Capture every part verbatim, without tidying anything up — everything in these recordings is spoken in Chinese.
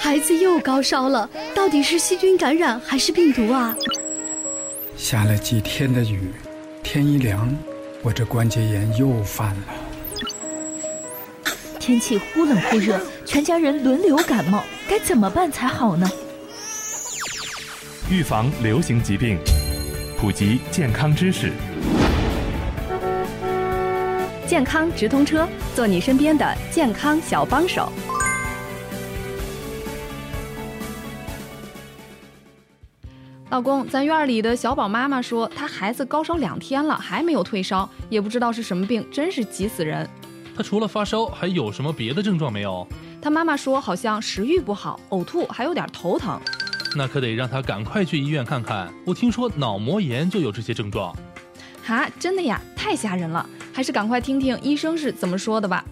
孩子又高烧了，到底是细菌感染还是病毒啊？ 下了几天的雨，天一凉，我这关节炎又犯了。 天气忽冷忽热，全家人轮流感冒，该怎么办才好呢？ 预防流行疾病，普及健康知识。 健康直通车，做你身边的健康小帮手。老公，咱院里的小宝妈妈说，她孩子高烧两天了，还没有退烧，也不知道是什么病，真是急死人。 她除了发烧，还有什么别的症状没有？ 她妈妈说，好像食欲不好、呕吐，还有点头疼。 那可得让她赶快去医院看看。我听说脑膜炎就有这些症状。 哈，真的呀？太吓人了，还是赶快听听医生是怎么说的吧。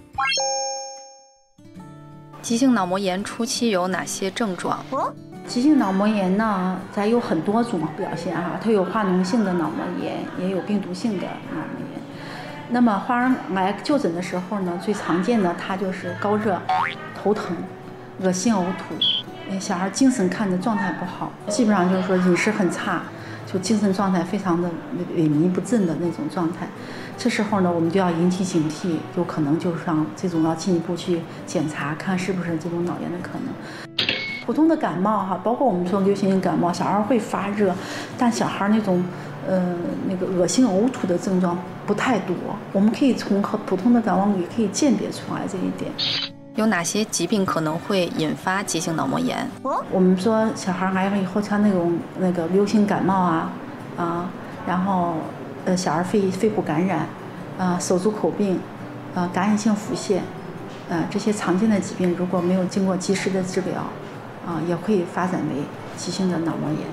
急性脑膜炎初期有哪些症状？ 急性脑膜炎呢，咱有很多种表现哈，它有化脓性的脑膜炎，也有病毒性的脑膜炎。那么花儿来就诊的时候呢，最常见的它就是高热、头疼、恶心、呕吐，小孩精神看着状态不好，基本上就是说饮食很差，就精神状态非常的萎靡不振的那种状态。这时候呢，我们就要引起警惕，有可能就是让这种要进一步去检查，看是不是这种脑炎的可能。普通的感冒哈，包括我们说流行性感冒，小孩会发热，但小孩那种呃那个恶心呕吐的症状不太多，我们可以从普通的感冒也可以鉴别出来这一点。 有哪些疾病可能会引发急性脑膜炎？ 我们说小孩来了以后，像那种那个流行感冒啊啊，然后呃小儿肺肺部感染啊、手足口病啊、感染性腹泻啊这些常见的疾病，如果没有经过及时的治疗啊，也会发展为急性的脑膜炎。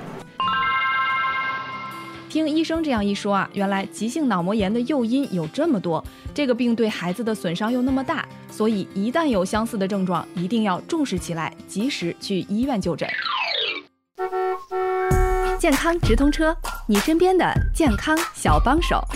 听医生这样一说啊，原来急性脑膜炎的诱因有这么多，这个病对孩子的损伤又那么大，所以一旦有相似的症状，一定要重视起来，及时去医院就诊。 健康直通车，你身边的健康小帮手。